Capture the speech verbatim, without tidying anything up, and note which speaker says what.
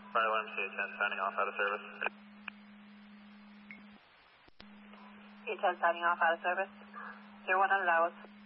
Speaker 1: Bravo M C A ten signing off out of service.
Speaker 2: A ten signing off out of service. zero one hundred hours.